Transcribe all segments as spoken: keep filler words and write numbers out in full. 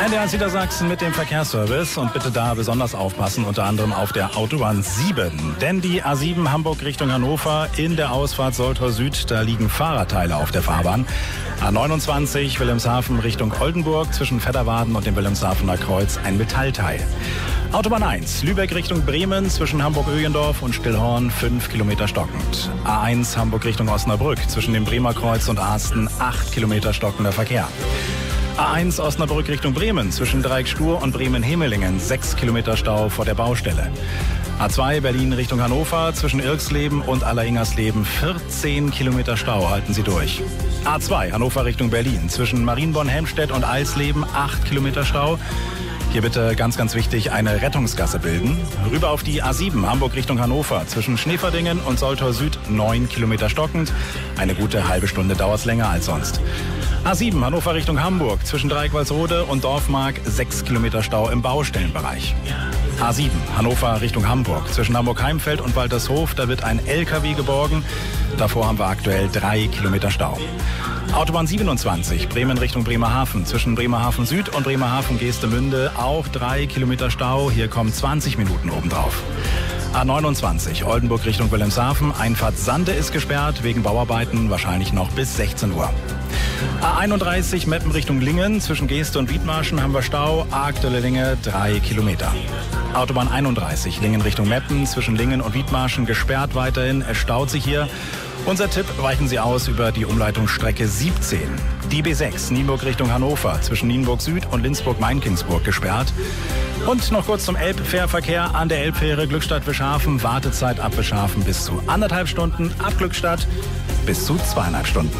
N D R Niedersachsen mit dem Verkehrsservice und bitte da besonders aufpassen, unter anderem auf der Autobahn sieben. Denn die A sieben Hamburg Richtung Hannover in der Ausfahrt Soltau Süd, da liegen Fahrradteile auf der Fahrbahn. A neunundzwanzig Wilhelmshaven Richtung Oldenburg zwischen Fedderwaden und dem Wilhelmshavener Kreuz ein Metallteil. Autobahn eins Lübeck Richtung Bremen zwischen Hamburg-Ögendorf und Stillhorn fünf Kilometer stockend. A eins Hamburg Richtung Osnabrück zwischen dem Bremer Kreuz und Asten acht Kilometer stockender Verkehr. A eins Osnabrück Richtung Bremen zwischen Dreieck-Stur und Bremen-Hemelingen sechs Kilometer Stau vor der Baustelle. A zwei Berlin Richtung Hannover zwischen Irksleben und Alleringhersleben vierzehn Kilometer Stau halten Sie durch. A zwei Hannover Richtung Berlin zwischen Marienborn-Helmstedt und Eisleben acht Kilometer Stau. Hier bitte ganz, ganz wichtig eine Rettungsgasse bilden. Rüber auf die A sieben Hamburg Richtung Hannover zwischen Schneverdingen und Soltau Süd neun Kilometer stockend. Eine gute halbe Stunde dauert es länger als sonst. A sieben Hannover Richtung Hamburg zwischen Dreieck-Walsrode und Dorfmark sechs Kilometer Stau im Baustellenbereich. A sieben Hannover Richtung Hamburg zwischen Hamburg-Heimfeld und Waltershof, da wird ein L K W geborgen. Davor haben wir aktuell drei Kilometer Stau. Autobahn siebenundzwanzig Bremen Richtung Bremerhaven zwischen Bremerhaven Süd und Bremerhaven Geestemünde auch drei Kilometer Stau. Hier kommen zwanzig Minuten obendrauf. A neunundzwanzig Oldenburg Richtung Wilhelmshaven, Einfahrt Sande ist gesperrt wegen Bauarbeiten, wahrscheinlich noch bis sechzehn Uhr. A einunddreißig Meppen Richtung Lingen zwischen Geeste und Wiedmarschen haben wir Stau, aktuelle Länge drei Kilometer. Autobahn einunddreißig Lingen Richtung Meppen zwischen Lingen und Wiedmarschen gesperrt weiterhin, es staut sich hier. Unser Tipp, weichen Sie aus über die Umleitungsstrecke siebzehn. Die B sechs Nienburg Richtung Hannover zwischen Nienburg Süd und Linzburg-Mainkingsburg gesperrt. Und noch kurz zum Elbfährverkehr an der Elbfähre Glückstadt-Wischhafen. Wartezeit ab Wischhafen bis zu anderthalb Stunden, ab Glückstadt bis zu zweieinhalb Stunden.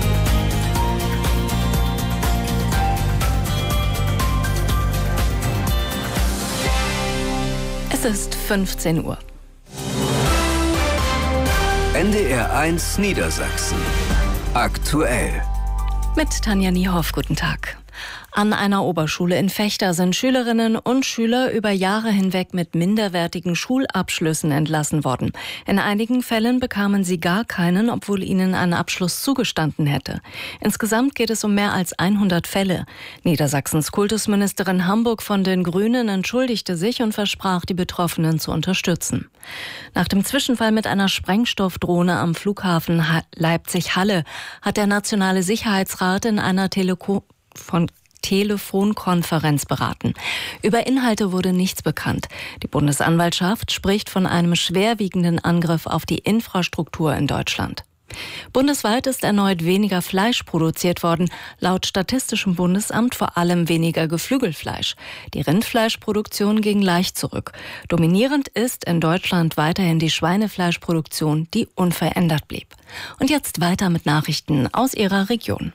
Es ist fünfzehn Uhr. N D R eins Niedersachsen. Aktuell. Mit Tanja Niehoff, guten Tag. An einer Oberschule in Vechta sind Schülerinnen und Schüler über Jahre hinweg mit minderwertigen Schulabschlüssen entlassen worden. In einigen Fällen bekamen sie gar keinen, obwohl ihnen ein Abschluss zugestanden hätte. Insgesamt geht es um mehr als hundert Fälle. Niedersachsens Kultusministerin Hamburg von den Grünen entschuldigte sich und versprach, die Betroffenen zu unterstützen. Nach dem Zwischenfall mit einer Sprengstoffdrohne am Flughafen Leipzig-Halle hat der Nationale Sicherheitsrat in einer Teleko- von Telefonkonferenz beraten. Über Inhalte wurde nichts bekannt. Die Bundesanwaltschaft spricht von einem schwerwiegenden Angriff auf die Infrastruktur in Deutschland. Bundesweit ist erneut weniger Fleisch produziert worden, laut Statistischem Bundesamt vor allem weniger Geflügelfleisch. Die Rindfleischproduktion ging leicht zurück. Dominierend ist in Deutschland weiterhin die Schweinefleischproduktion, die unverändert blieb. Und jetzt weiter mit Nachrichten aus Ihrer Region.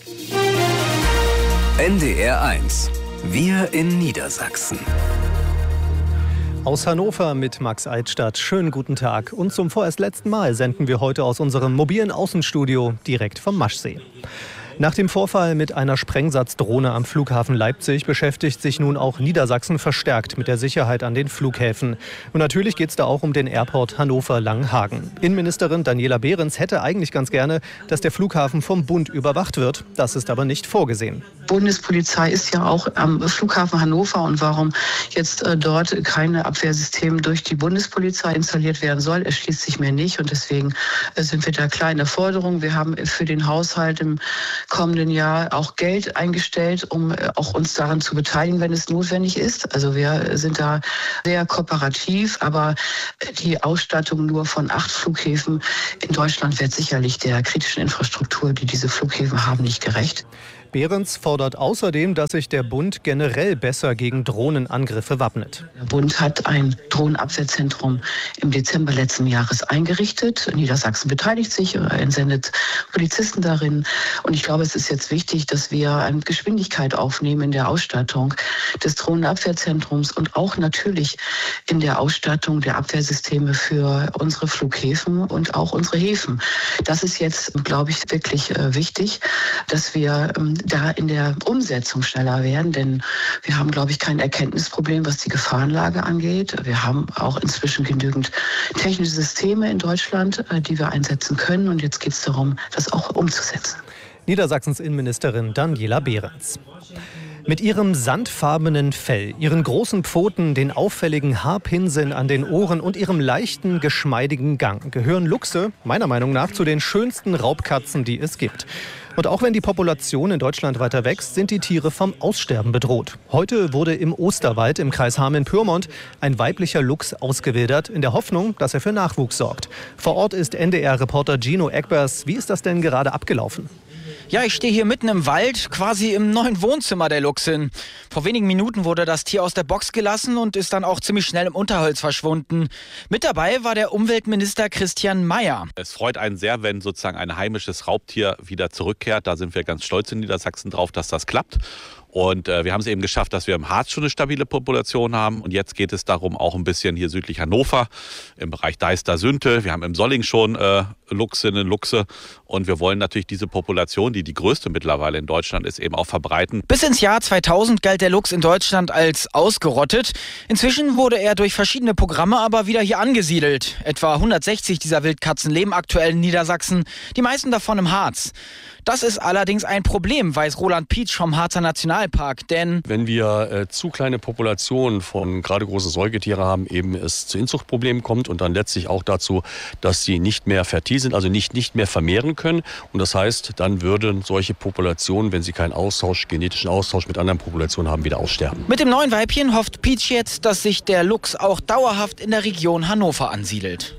N D R eins. Wir in Niedersachsen. Aus Hannover mit Max Eitstadt. Schönen guten Tag. Und zum vorerst letzten Mal senden wir heute aus unserem mobilen Außenstudio direkt vom Maschsee. Nach dem Vorfall mit einer Sprengsatzdrohne am Flughafen Leipzig beschäftigt sich nun auch Niedersachsen verstärkt mit der Sicherheit an den Flughäfen. Und natürlich geht es da auch um den Airport Hannover-Langenhagen. Innenministerin Daniela Behrens hätte eigentlich ganz gerne, dass der Flughafen vom Bund überwacht wird. Das ist aber nicht vorgesehen. Bundespolizei ist ja auch am Flughafen Hannover. Und warum jetzt äh, dort keine Abwehrsystem durch die Bundespolizei installiert werden soll, erschließt sich mir nicht. Und deswegen äh, sind wir da kleine Forderungen. Wir haben für den Haushalt im kommenden Jahr auch Geld eingestellt, um äh, auch uns daran zu beteiligen, wenn es notwendig ist. Also wir sind da sehr kooperativ. Aber die Ausstattung nur von acht Flughäfen in Deutschland wird sicherlich der kritischen Infrastruktur, die diese Flughäfen haben, nicht gerecht. Behrens fordert außerdem, dass sich der Bund generell besser gegen Drohnenangriffe wappnet. Der Bund hat ein Drohnenabwehrzentrum im Dezember letzten Jahres eingerichtet. Niedersachsen beteiligt sich, entsendet Polizisten darin. Und ich glaube, es ist jetzt wichtig, dass wir eine Geschwindigkeit aufnehmen in der Ausstattung des Drohnenabwehrzentrums und auch natürlich in der Ausstattung der Abwehrsysteme für unsere Flughäfen und auch unsere Häfen. Das ist jetzt, glaube ich, wirklich wichtig, dass wir da in der Umsetzung schneller werden, denn wir haben, glaube ich, kein Erkenntnisproblem, was die Gefahrenlage angeht. Wir haben auch inzwischen genügend technische Systeme in Deutschland, die wir einsetzen können, und jetzt geht es darum, das auch umzusetzen. Niedersachsens Innenministerin Daniela Behrens. Mit ihrem sandfarbenen Fell, ihren großen Pfoten, den auffälligen Haarpinseln an den Ohren und ihrem leichten, geschmeidigen Gang gehören Luchse, meiner Meinung nach, zu den schönsten Raubkatzen, die es gibt. Und auch wenn die Population in Deutschland weiter wächst, sind die Tiere vom Aussterben bedroht. Heute wurde im Osterwald im Kreis Hameln-Pyrmont ein weiblicher Luchs ausgewildert, in der Hoffnung, dass er für Nachwuchs sorgt. Vor Ort ist N D R-Reporter Gino Egbers. Wie ist das denn gerade abgelaufen? Ja, ich stehe hier mitten im Wald, quasi im neuen Wohnzimmer der Luchsin. Vor wenigen Minuten wurde das Tier aus der Box gelassen und ist dann auch ziemlich schnell im Unterholz verschwunden. Mit dabei war der Umweltminister Christian Mayer. Es freut einen sehr, wenn sozusagen ein heimisches Raubtier wieder zurückkehrt. Da sind wir ganz stolz in Niedersachsen drauf, dass das klappt. Und äh, wir haben es eben geschafft, dass wir im Harz schon eine stabile Population haben. Und jetzt geht es darum, auch ein bisschen hier südlich Hannover, im Bereich Deister-Sünte. Wir haben im Solling schon äh, Luchsinnen, Luchse. Und wir wollen natürlich diese Population, die die größte mittlerweile in Deutschland ist, eben auch verbreiten. Bis ins Jahr zweitausend galt der Luchs in Deutschland als ausgerottet. Inzwischen wurde er durch verschiedene Programme aber wieder hier angesiedelt. Etwa hundertsechzig dieser Wildkatzen leben aktuell in Niedersachsen, die meisten davon im Harz. Das ist allerdings ein Problem, weiß Roland Pietsch vom Harzer Nationalpark, denn wenn wir äh, zu kleine Populationen von gerade große Säugetiere haben, eben es zu Inzuchtproblemen kommt und dann letztlich auch dazu, dass sie nicht mehr fertil sind, also nicht, nicht mehr vermehren können. Und das heißt, dann würden solche Populationen, wenn sie keinen Austausch, genetischen Austausch mit anderen Populationen haben, wieder aussterben. Mit dem neuen Weibchen hofft Pietsch jetzt, dass sich der Luchs auch dauerhaft in der Region Hannover ansiedelt.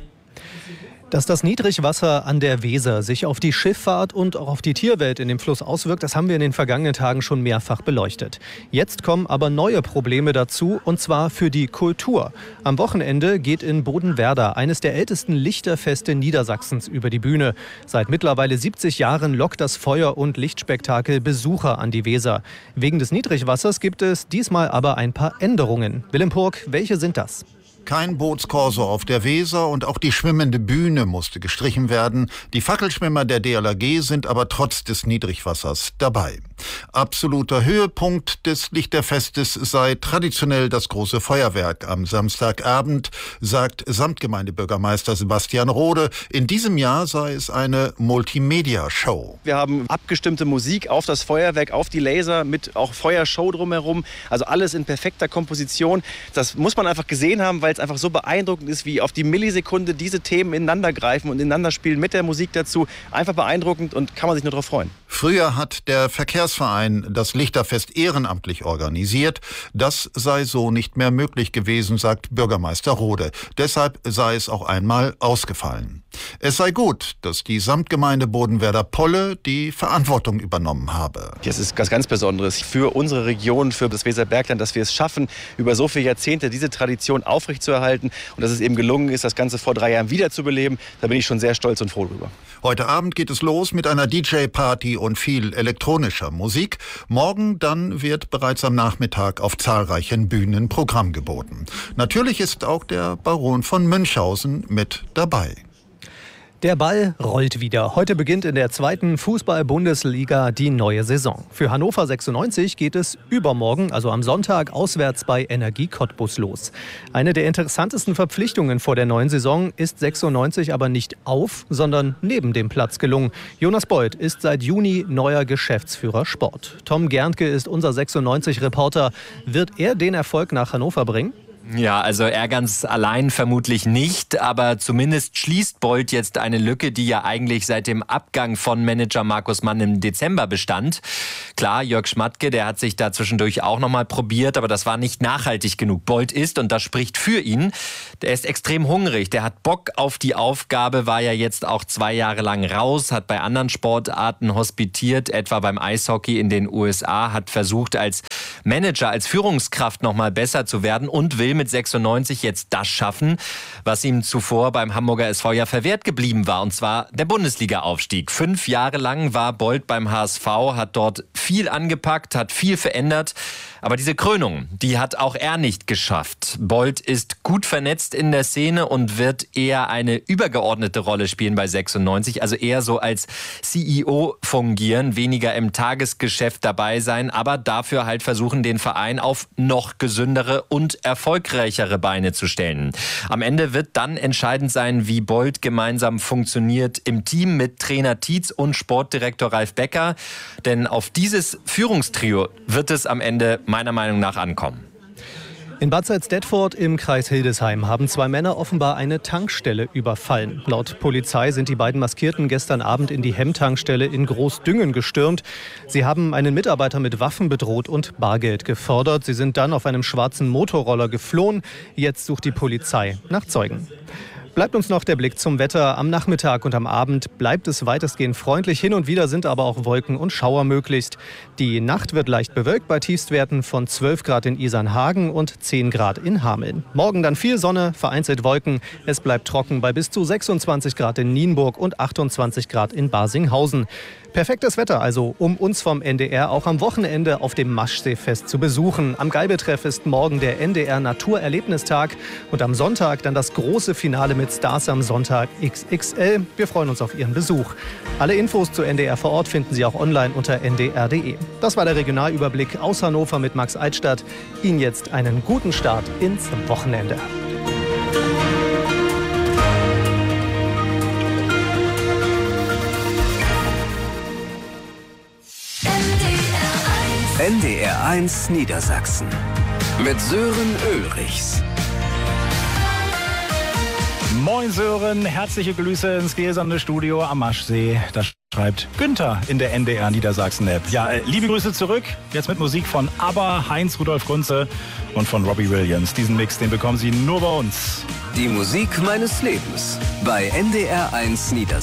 Dass das Niedrigwasser an der Weser sich auf die Schifffahrt und auch auf die Tierwelt in dem Fluss auswirkt, das haben wir in den vergangenen Tagen schon mehrfach beleuchtet. Jetzt kommen aber neue Probleme dazu, und zwar für die Kultur. Am Wochenende geht in Bodenwerder eines der ältesten Lichterfeste Niedersachsens über die Bühne. Seit mittlerweile siebzig Jahren lockt das Feuer- und Lichtspektakel Besucher an die Weser. Wegen des Niedrigwassers gibt es diesmal aber ein paar Änderungen. Willem Purk, welche sind das? Kein Bootskorso auf der Weser und auch die schwimmende Bühne musste gestrichen werden. Die Fackelschwimmer der D L R G sind aber trotz des Niedrigwassers dabei. Absoluter Höhepunkt des Lichterfestes sei traditionell das große Feuerwerk am Samstagabend, sagt Samtgemeindebürgermeister Sebastian Rode. In diesem Jahr sei es eine Multimedia-Show. Wir haben abgestimmte Musik auf das Feuerwerk, auf die Laser, mit auch Feuershow drumherum. Also alles in perfekter Komposition. Das muss man einfach gesehen haben, weil es einfach so beeindruckend ist, wie auf die Millisekunde diese Themen ineinander greifen und ineinander spielen mit der Musik dazu. Einfach beeindruckend und kann man sich nur darauf freuen. Früher hat der Verkehrsverein das Lichterfest ehrenamtlich organisiert. Das sei so nicht mehr möglich gewesen, sagt Bürgermeister Rode. Deshalb sei es auch einmal ausgefallen. Es sei gut, dass die Samtgemeinde Bodenwerder-Polle die Verantwortung übernommen habe. Das ist was ganz Besonderes für unsere Region, für das Weserbergland, dass wir es schaffen, über so viele Jahrzehnte diese Tradition aufrechtzuerhalten und dass es eben gelungen ist, das Ganze vor drei Jahren wiederzubeleben. Da bin ich schon sehr stolz und froh drüber. Heute Abend geht es los mit einer D J-Party und viel elektronischer Musik. Morgen dann wird bereits am Nachmittag auf zahlreichen Bühnen Programm geboten. Natürlich ist auch der Baron von Münchhausen mit dabei. Der Ball rollt wieder. Heute beginnt in der zweiten Fußball-Bundesliga die neue Saison. Für Hannover sechsundneunzig geht es übermorgen, also am Sonntag, auswärts bei Energie Cottbus los. Eine der interessantesten Verpflichtungen vor der neuen Saison ist sechsundneunzig aber nicht auf, sondern neben dem Platz gelungen. Jonas Beuth ist seit Juni neuer Geschäftsführer Sport. Tom Gerntke ist unser sechsundneunzig-Reporter. Wird er den Erfolg nach Hannover bringen? Ja, also er ganz allein vermutlich nicht, aber zumindest schließt Bold jetzt eine Lücke, die ja eigentlich seit dem Abgang von Manager Markus Mann im Dezember bestand. Klar, Jörg Schmatke, der hat sich da zwischendurch auch nochmal probiert, aber das war nicht nachhaltig genug. Bold ist, und das spricht für ihn, der ist extrem hungrig, der hat Bock auf die Aufgabe, war ja jetzt auch zwei Jahre lang raus, hat bei anderen Sportarten hospitiert, etwa beim Eishockey in den U S A, hat versucht als Manager, als Führungskraft nochmal besser zu werden und will mit sechsundneunzig jetzt das schaffen, was ihm zuvor beim Hamburger S V ja verwehrt geblieben war, und zwar der Bundesliga-Aufstieg. Fünf Jahre lang war Bold beim H S V, hat dort viel angepackt, hat viel verändert, aber diese Krönung, die hat auch er nicht geschafft. Bold ist gut vernetzt in der Szene und wird eher eine übergeordnete Rolle spielen bei sechsundneunzig, also eher so als C E O fungieren, weniger im Tagesgeschäft dabei sein, aber dafür halt versuchen, den Verein auf noch gesündere und erfolgreichere erfolgreichere Beine zu stellen. Am Ende wird dann entscheidend sein, wie Bolt gemeinsam funktioniert im Team mit Trainer Tietz und Sportdirektor Ralf Becker. Denn auf dieses Führungstrio wird es am Ende meiner Meinung nach ankommen. In Bad Salzdetford im Kreis Hildesheim haben zwei Männer offenbar eine Tankstelle überfallen. Laut Polizei sind die beiden Maskierten gestern Abend in die Hemm-Tankstelle in Großdüngen gestürmt. Sie haben einen Mitarbeiter mit Waffen bedroht und Bargeld gefordert. Sie sind dann auf einem schwarzen Motorroller geflohen. Jetzt sucht die Polizei nach Zeugen. Bleibt uns noch der Blick zum Wetter. Am Nachmittag und am Abend bleibt es weitestgehend freundlich. Hin und wieder sind aber auch Wolken und Schauer möglich. Die Nacht wird leicht bewölkt bei Tiefstwerten von zwölf Grad in Isernhagen und zehn Grad in Hameln. Morgen dann viel Sonne, vereinzelt Wolken. Es bleibt trocken bei bis zu sechsundzwanzig Grad in Nienburg und achtundzwanzig Grad in Barsinghausen. Perfektes Wetter also, um uns vom N D R auch am Wochenende auf dem Maschseefest zu besuchen. Am Geibetreff ist morgen der N D R Naturerlebnistag und am Sonntag dann das große Finale mit Stars am Sonntag X X L. Wir freuen uns auf Ihren Besuch. Alle Infos zu N D R vor Ort finden Sie auch online unter n d r punkt d e. Das war der Regionalüberblick aus Hannover mit Max Eitstadt. Ihnen jetzt einen guten Start ins Wochenende. N D R eins Niedersachsen mit Sören Ulrichs. Moin Sören, herzliche Grüße ins gläserne Studio am Maschsee. Das schreibt Günther in der N D R Niedersachsen-App. Ja, äh, liebe Grüße zurück. Jetzt mit Musik von ABBA, Heinz Rudolf Kunze und von Robbie Williams. Diesen Mix, den bekommen Sie nur bei uns. Die Musik meines Lebens bei N D R eins Niedersachsen.